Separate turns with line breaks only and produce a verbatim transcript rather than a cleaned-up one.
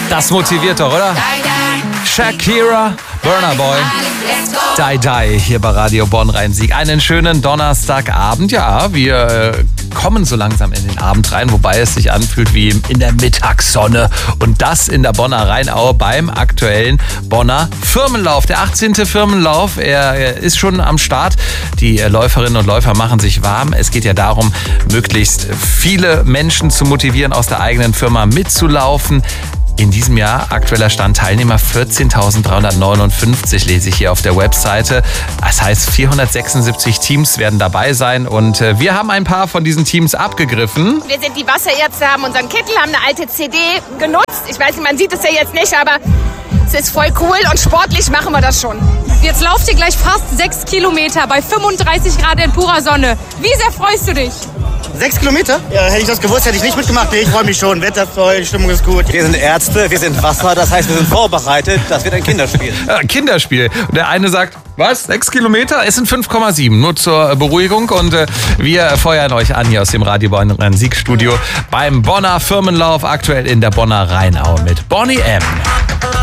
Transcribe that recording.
Das motiviert doch, oder? Shakira, Burna Boy, Die Die hier bei Radio Bonn Rhein-Sieg. Einen schönen Donnerstagabend. Ja, wir äh, kommen so langsam in den Abend rein, wobei es sich anfühlt wie in der Mittagssonne. Und das in der Bonner Rheinaue beim aktuellen Bonner Firmenlauf. Der achtzehnte Firmenlauf, er ist schon am Start. Die Läuferinnen und Läufer machen sich warm. Es geht ja darum, möglichst viele Menschen zu motivieren, aus der eigenen Firma mitzulaufen. In diesem Jahr aktueller Stand Teilnehmer vierzehntausenddreihundertneunundfünfzig, lese ich hier auf der Webseite. Das heißt, vierhundertsechsundsiebzig Teams werden dabei sein und wir haben ein paar von diesen Teams abgegriffen.
Wir sind die Wasserärzte, haben unseren Kittel, haben eine alte C D genutzt. Ich weiß nicht, man sieht es ja jetzt nicht, aber es ist voll cool und sportlich machen wir das schon.
Jetzt lauft ihr gleich fast sechs Kilometer bei fünfunddreißig Grad in purer Sonne. Wie sehr freust du dich?
Sechs Kilometer? Ja, hätte ich das gewusst, hätte ich nicht mitgemacht. Nee, ich freue mich schon. Wetter ist toll, Stimmung ist gut.
Wir sind Ärzte, wir sind Wasser, das heißt, wir sind vorbereitet. Das wird ein Kinderspiel.
Ja, Kinderspiel. Und der eine sagt, was? Sechs Kilometer? Es sind fünf Komma sieben. Nur zur Beruhigung. Und äh, wir feuern euch an hier aus dem Radio Bonn Rhein-Sieg-Studio beim Bonner Firmenlauf, aktuell in der Bonner Rheinaue mit Bonnie M.